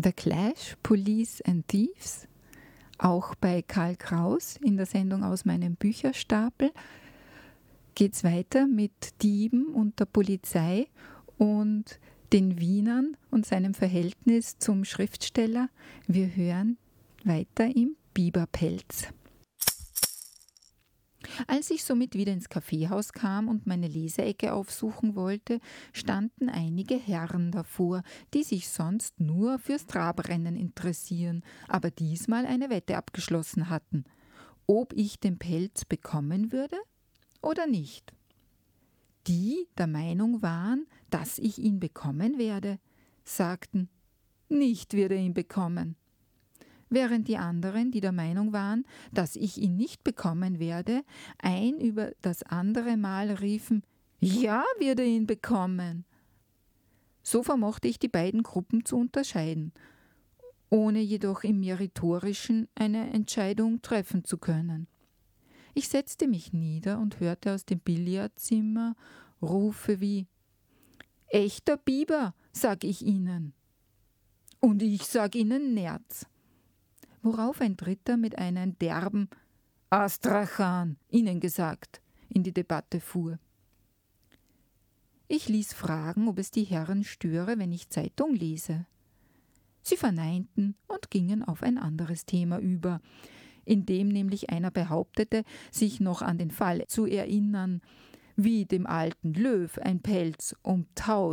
The Clash, Police and Thieves, auch bei Karl Kraus in der Sendung aus meinem Bücherstapel, geht es weiter mit Dieben und der Polizei und den Wienern und seinem Verhältnis zum Schriftsteller. Wir hören weiter im Biberpelz. Als ich somit wieder ins Kaffeehaus kam und meine Leseecke aufsuchen wollte, standen einige Herren davor, die sich sonst nur fürs Trabrennen interessieren, aber diesmal eine Wette abgeschlossen hatten, ob ich den Pelz bekommen würde oder nicht. Die der Meinung waren, dass ich ihn bekommen werde, sagten, nicht wird er ihn bekommen. Während die anderen, die der Meinung waren, dass ich ihn nicht bekommen werde, ein über das andere Mal riefen, ja, wird er ihn bekommen. So vermochte ich die beiden Gruppen zu unterscheiden, ohne jedoch im Meritorischen eine Entscheidung treffen zu können. Ich setzte mich nieder und hörte aus dem Billardzimmer Rufe wie »Echter Biber, sag ich Ihnen!« »Und ich sag Ihnen Nerz!« Worauf ein Dritter mit einem derben »Astrachan, Ihnen gesagt«, in die Debatte fuhr. Ich ließ fragen, ob es die Herren störe, wenn ich Zeitung lese. Sie verneinten und gingen auf ein anderes Thema über, in dem nämlich einer behauptete, sich noch an den Fall zu erinnern, wie dem alten Löw ein Pelz um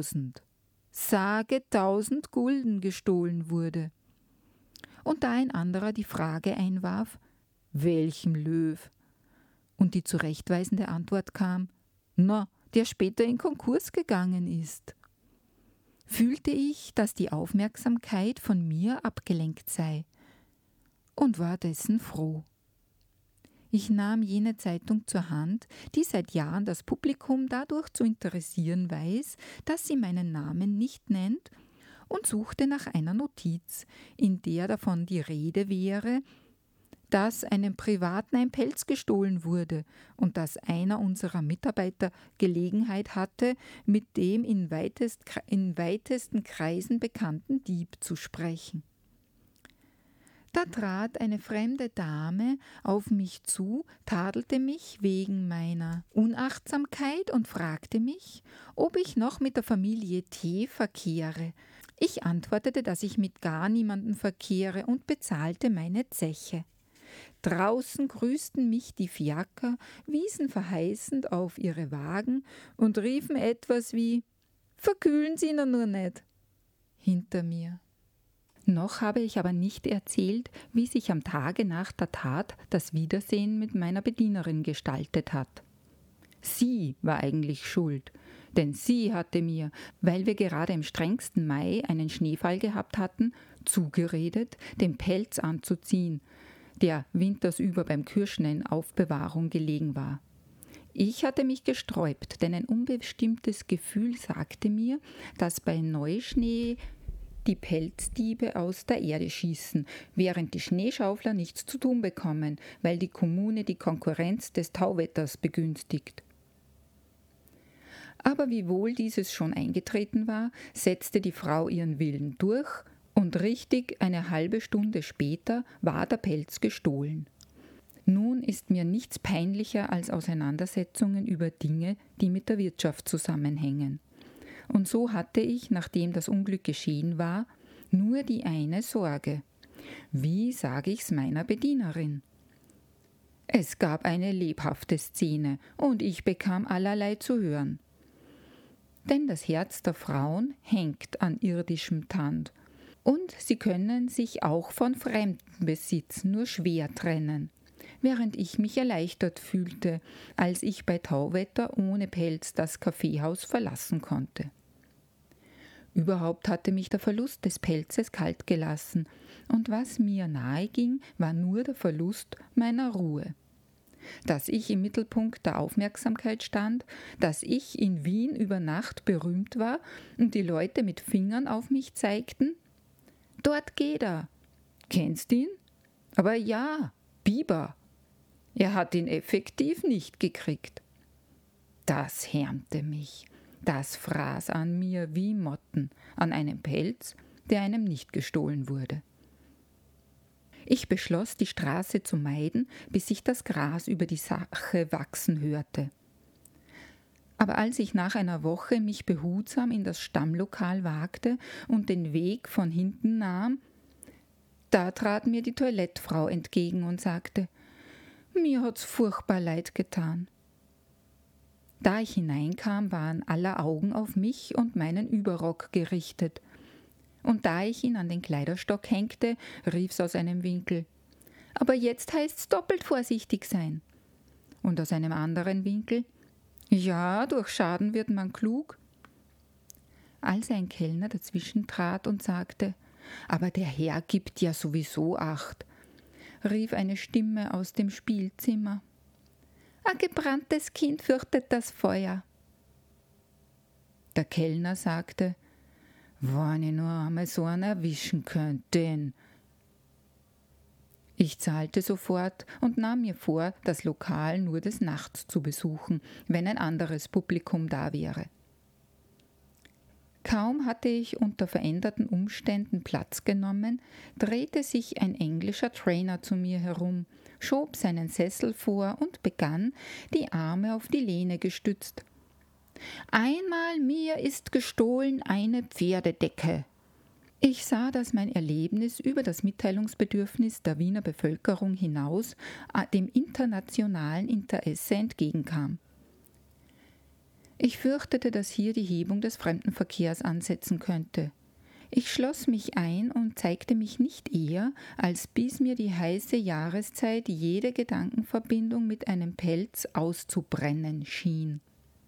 1000 Gulden gestohlen wurde. Und da ein anderer die Frage einwarf, welchem Löw? Und die zurechtweisende Antwort kam, na, der später in Konkurs gegangen ist. Fühlte ich, dass die Aufmerksamkeit von mir abgelenkt sei und war dessen froh. Ich nahm jene Zeitung zur Hand, die seit Jahren das Publikum dadurch zu interessieren weiß, dass sie meinen Namen nicht nennt, und suchte nach einer Notiz, in der davon die Rede wäre, dass einem Privaten ein Pelz gestohlen wurde und dass einer unserer Mitarbeiter Gelegenheit hatte, mit dem in weitesten Kreisen bekannten Dieb zu sprechen. Da trat eine fremde Dame auf mich zu, tadelte mich wegen meiner Unachtsamkeit und fragte mich, ob ich noch mit der Familie T. verkehre. Ich antwortete, dass ich mit gar niemandem verkehre und bezahlte meine Zeche. Draußen grüßten mich die Fiaker, wiesen verheißend auf ihre Wagen und riefen etwas wie »Verkühlen Sie ihn nur nicht« hinter mir. Noch habe ich aber nicht erzählt, wie sich am Tage nach der Tat das Wiedersehen mit meiner Bedienerin gestaltet hat. Sie war eigentlich schuld, denn sie hatte mir, weil wir gerade im strengsten Mai einen Schneefall gehabt hatten, zugeredet, den Pelz anzuziehen, der wintersüber beim Kürschen in Aufbewahrung gelegen war. Ich hatte mich gesträubt, denn ein unbestimmtes Gefühl sagte mir, dass bei Neuschnee die Pelzdiebe aus der Erde schießen, während die Schneeschaufler nichts zu tun bekommen, weil die Kommune die Konkurrenz des Tauwetters begünstigt. Aber wiewohl dieses schon eingetreten war, setzte die Frau ihren Willen durch und richtig eine halbe Stunde später war der Pelz gestohlen. Nun ist mir nichts peinlicher als Auseinandersetzungen über Dinge, die mit der Wirtschaft zusammenhängen. Und so hatte ich, nachdem das Unglück geschehen war, nur die eine Sorge. Wie sage ich's meiner Bedienerin? Es gab eine lebhafte Szene und ich bekam allerlei zu hören. Denn das Herz der Frauen hängt an irdischem Tand und sie können sich auch von Fremdenbesitz nur schwer trennen, während ich mich erleichtert fühlte, als ich bei Tauwetter ohne Pelz das Kaffeehaus verlassen konnte. Überhaupt hatte mich der Verlust des Pelzes kalt gelassen, und was mir nahe ging, war nur der Verlust meiner Ruhe. Dass ich im Mittelpunkt der Aufmerksamkeit stand, dass ich in Wien über Nacht berühmt war und die Leute mit Fingern auf mich zeigten. Dort geht er. Kennst ihn? Aber ja, Biber. Er hat ihn effektiv nicht gekriegt. Das härmte mich. Das fraß an mir wie Motten, an einem Pelz, der einem nicht gestohlen wurde. Ich beschloss, die Straße zu meiden, bis ich das Gras über die Sache wachsen hörte. Aber als ich nach einer Woche mich behutsam in das Stammlokal wagte und den Weg von hinten nahm, da trat mir die Toilettfrau entgegen und sagte: »Mir hat's furchtbar leid getan.« Da ich hineinkam, waren aller Augen auf mich und meinen Überrock gerichtet. Und da ich ihn an den Kleiderstock hängte, rief's aus einem Winkel: »Aber jetzt heißt's doppelt vorsichtig sein.« Und aus einem anderen Winkel: »Ja, durch Schaden wird man klug.« Als ein Kellner dazwischen trat und sagte: »Aber der Herr gibt ja sowieso Acht«, rief eine Stimme aus dem Spielzimmer: »Ein gebranntes Kind fürchtet das Feuer.« Der Kellner sagte: »Wenn ich nur einmal so einen erwischen könnte.« Ich zahlte sofort und nahm mir vor, das Lokal nur des Nachts zu besuchen, wenn ein anderes Publikum da wäre. Kaum hatte ich unter veränderten Umständen Platz genommen, drehte sich ein englischer Trainer zu mir herum, schob seinen Sessel vor und begann, die Arme auf die Lehne gestützt: »Einmal mir ist gestohlen eine Pferdedecke.« Ich sah, dass mein Erlebnis über das Mitteilungsbedürfnis der Wiener Bevölkerung hinaus dem internationalen Interesse entgegenkam. Ich fürchtete, dass hier die Hebung des Fremdenverkehrs ansetzen könnte. Ich schloss mich ein und zeigte mich nicht eher, als bis mir die heiße Jahreszeit jede Gedankenverbindung mit einem Pelz auszubrennen schien.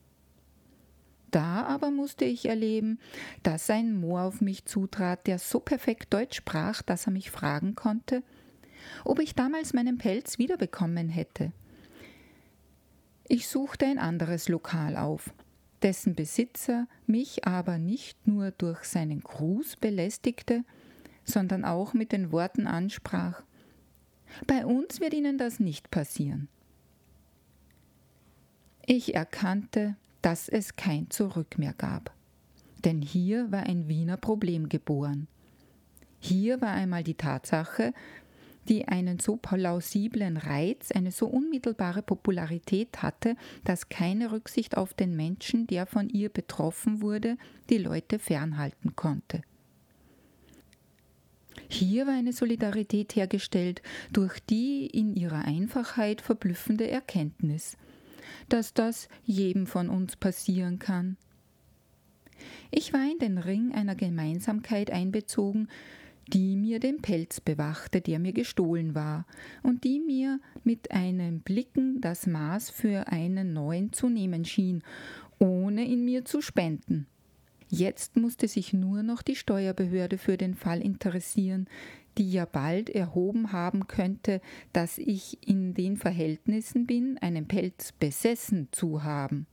Da aber musste ich erleben, dass ein Mohr auf mich zutrat, der so perfekt Deutsch sprach, dass er mich fragen konnte, ob ich damals meinen Pelz wiederbekommen hätte. Ich suchte ein anderes Lokal auf, dessen Besitzer mich aber nicht nur durch seinen Gruß belästigte, sondern auch mit den Worten ansprach: »Bei uns wird Ihnen das nicht passieren.« Ich erkannte, dass es kein Zurück mehr gab. Denn hier war ein Wiener Problem geboren. Hier war einmal die Tatsache, die einen so plausiblen Reiz, eine so unmittelbare Popularität hatte, dass keine Rücksicht auf den Menschen, der von ihr betroffen wurde, die Leute fernhalten konnte. Hier war eine Solidarität hergestellt durch die in ihrer Einfachheit verblüffende Erkenntnis, dass das jedem von uns passieren kann. Ich war in den Ring einer Gemeinsamkeit einbezogen, die mir den Pelz bewachte, der mir gestohlen war, und die mir mit einem Blicken das Maß für einen neuen zu nehmen schien, ohne in mir zu spenden. Jetzt musste sich nur noch die Steuerbehörde für den Fall interessieren, die ja bald erhoben haben könnte, dass ich in den Verhältnissen bin, einen Pelz besessen zu haben.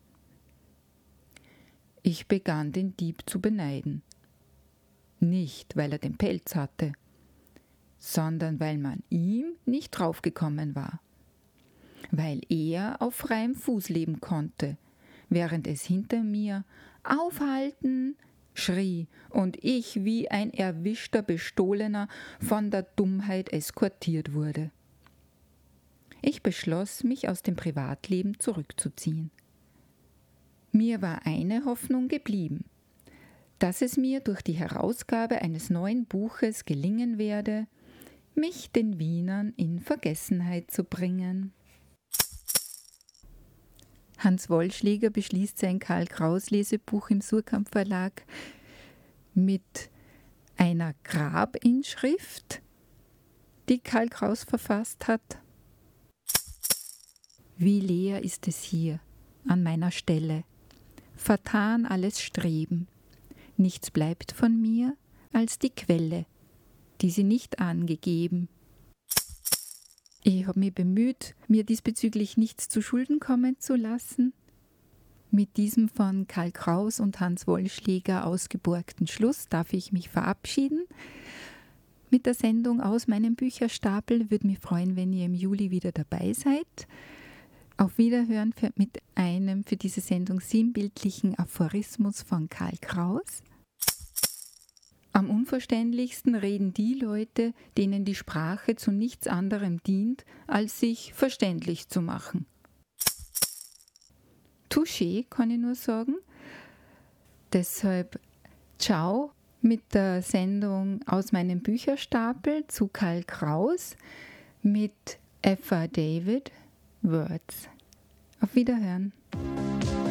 Ich begann den Dieb zu beneiden. Nicht, weil er den Pelz hatte, sondern weil man ihm nicht draufgekommen war. Weil er auf freiem Fuß leben konnte, während es hinter mir »Aufhalten!« schrie und ich wie ein erwischter Bestohlener von der Dummheit eskortiert wurde. Ich beschloss, mich aus dem Privatleben zurückzuziehen. Mir war eine Hoffnung geblieben, dass es mir durch die Herausgabe eines neuen Buches gelingen werde, mich den Wienern in Vergessenheit zu bringen. Hans Wollschläger beschließt sein Karl-Kraus-Lesebuch im Suhrkamp Verlag mit einer Grabinschrift, die Karl Kraus verfasst hat. Wie leer ist es hier, an meiner Stelle, vertan alles Streben. Nichts bleibt von mir als die Quelle, die sie nicht angegeben. Ich habe mich bemüht, mir diesbezüglich nichts zu Schulden kommen zu lassen. Mit diesem von Karl Kraus und Hans Wollschläger ausgeborgten Schluss darf ich mich verabschieden. Mit der Sendung aus meinem Bücherstapel würde mich freuen, wenn ihr im Juli wieder dabei seid. Auf Wiederhören mit einem für diese Sendung sinnbildlichen Aphorismus von Karl Kraus. Am unverständlichsten reden die Leute, denen die Sprache zu nichts anderem dient, als sich verständlich zu machen. Touché, kann ich nur sagen. Deshalb ciao mit der Sendung aus meinem Bücherstapel zu Karl Kraus mit F.A. David Words. Auf Wiederhören.